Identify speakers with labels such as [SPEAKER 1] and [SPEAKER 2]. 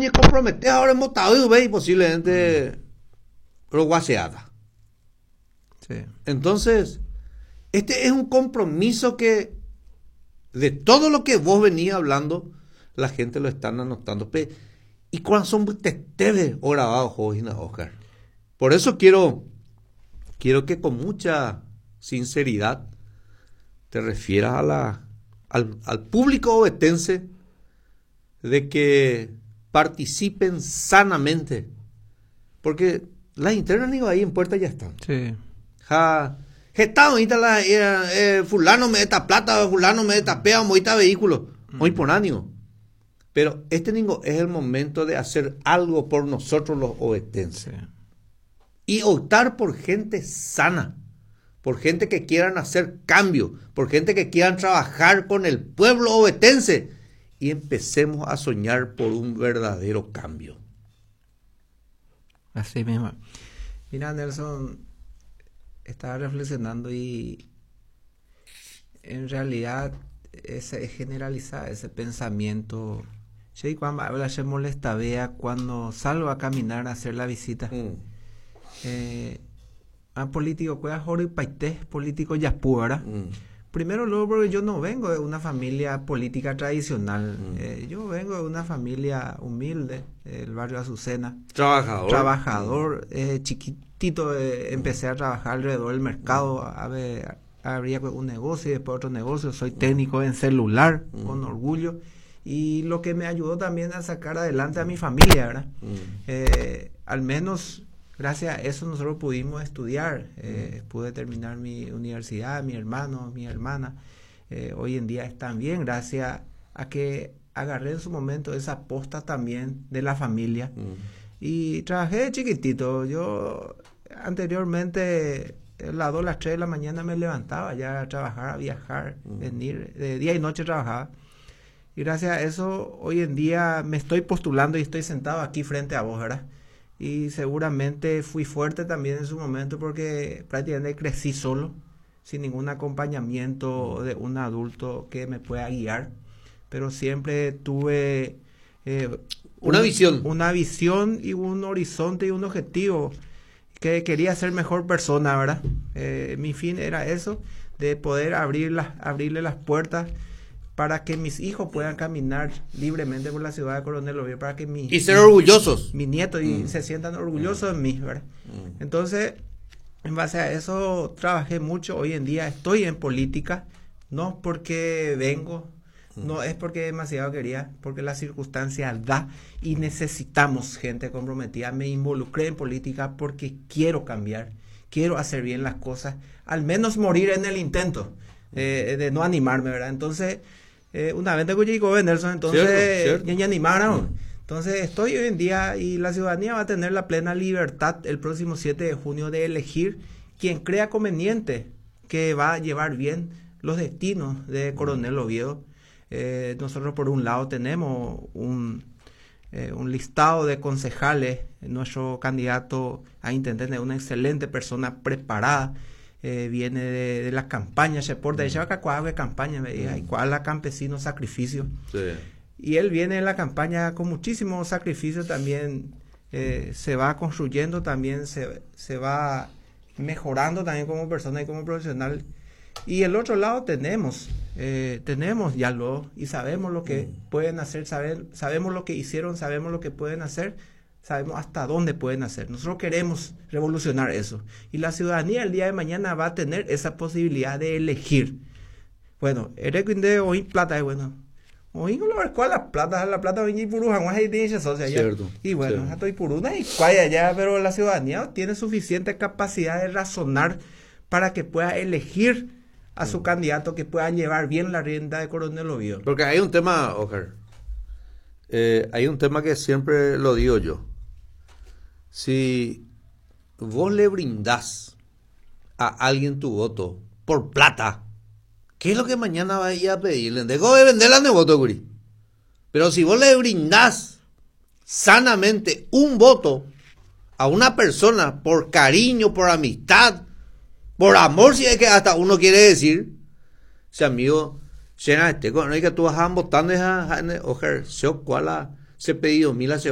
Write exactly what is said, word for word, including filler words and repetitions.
[SPEAKER 1] ni comprometer ahora en Motado y posiblemente lo guaseada.
[SPEAKER 2] Sí.
[SPEAKER 1] Entonces, este es un compromiso que de todo lo que vos venías hablando, la gente lo están anotando. ¿Y cuáles son ustedes o grabados, Oscar? Por eso quiero, quiero que con mucha sinceridad te refieras a la, al, al público ovetense de que participen sanamente. Porque las internas ni ahí en puerta ya están.
[SPEAKER 2] Sí.
[SPEAKER 1] Ja, Gestado, ahorita la, eh, eh, fulano me da plata, fulano me da pea, moita vehículo, muy por ánimo. Pero este ningo es el momento de hacer algo por nosotros los ovetenses.
[SPEAKER 2] Sí.
[SPEAKER 1] Y optar por gente sana, por gente que quieran hacer cambio, por gente que quieran trabajar con el pueblo ovetense. Y empecemos a soñar por un verdadero cambio.
[SPEAKER 2] Así mismo. Mira, Nelson, estaba reflexionando y en realidad ese es generalizar ese pensamiento. Yo cuando habla se molesta vea cuando salgo a caminar a hacer la visita. Mm. Eh, a político cuya joro y paité político ya ¿verdad? Mm. Primero luego porque yo no vengo de una familia política tradicional. Mm. Eh, yo vengo de una familia humilde, del barrio Azucena.
[SPEAKER 1] Trabajador.
[SPEAKER 2] Trabajador, mm. eh, chiquitito eh, empecé a trabajar alrededor del mercado, a ver, abría un negocio y después otro negocio. Soy técnico en celular, mm. con orgullo. Y lo que me ayudó también a sacar adelante a mi familia, ¿verdad? Mm. Eh, al menos gracias a eso nosotros pudimos estudiar. Eh, mm. Pude terminar mi universidad, mi hermano, mi hermana. Eh, hoy en día están bien gracias a que agarré en su momento esa posta también de la familia. Mm. Y trabajé de chiquitito. Yo anteriormente a las dos, las tres de la mañana me levantaba ya a trabajar, a viajar, mm. venir. De día y noche trabajaba. Y gracias a eso, hoy en día me estoy postulando y estoy sentado aquí frente a vos, ¿verdad? Y seguramente fui fuerte también en su momento porque prácticamente crecí solo, sin ningún acompañamiento de un adulto que me pueda guiar. Pero siempre tuve eh,
[SPEAKER 1] una un, visión.
[SPEAKER 2] Una visión y un horizonte y un objetivo que quería ser mejor persona, ¿verdad? Eh, mi fin era eso, de poder abrir las, abrirle las puertas para que mis hijos puedan caminar libremente por la ciudad de Coronel Oviedo, para que mi,
[SPEAKER 1] y ser orgullosos.
[SPEAKER 2] Mi nieto y mm. se sientan orgullosos mm. de mí, ¿verdad? Mm. Entonces, en base a eso trabajé mucho. Hoy en día estoy en política, no porque vengo, mm. no es porque demasiado quería, porque la circunstancia da y necesitamos gente comprometida. Me involucré en política porque quiero cambiar, quiero hacer bien las cosas, al menos morir en el intento eh, de no animarme, ¿verdad? Entonces, Eh, una vez tengo llegó Nelson, entonces cierto, cierto. ya animaron. Mm. Entonces estoy hoy en día y la ciudadanía va a tener la plena libertad el próximo siete de junio de elegir quien crea conveniente que va a llevar bien los destinos de Coronel Oviedo. Eh, nosotros por un lado tenemos un, eh, un listado de concejales. Nuestro candidato a intendente es una excelente persona preparada. Eh, viene de, de las campañas, se porta, dice acá cuál es campaña, me dice, mm. cuál es campesino sacrificio. Sí. Y él viene en la campaña con muchísimo sacrificio también, eh, se va construyendo también, se, se va mejorando también como persona y como profesional. Y el otro lado tenemos, eh, tenemos ya lo, y sabemos lo que mm. pueden hacer, saber, sabemos lo que hicieron, sabemos lo que pueden hacer, sabemos hasta dónde pueden hacer. Nosotros queremos revolucionar eso. Y la ciudadanía el día de mañana va a tener esa posibilidad de elegir. Bueno, eres de hoy plata, bueno. Hoy no lo recuerdo la plata, la plata hoy puruja, no hay dicho socia ya. Y bueno, estoy puruna y cuaya ya, pero la ciudadanía tiene suficiente capacidad de razonar para que pueda elegir a su mm. candidato que pueda llevar bien la rienda de Coronel Oviedo.
[SPEAKER 1] Porque hay un tema, Oscar. Eh, hay un tema que siempre lo digo yo. Si vos le brindás a alguien tu voto por plata, ¿qué es lo que mañana va a ir a pedirle? Dejo de venderla de voto, Guri. Pero si vos le brindás sanamente un voto a una persona por cariño, por amistad, por amor, si es que hasta uno quiere decir, si amigo, si este, no hay que tú vas a votar, Oscar, se pedido mil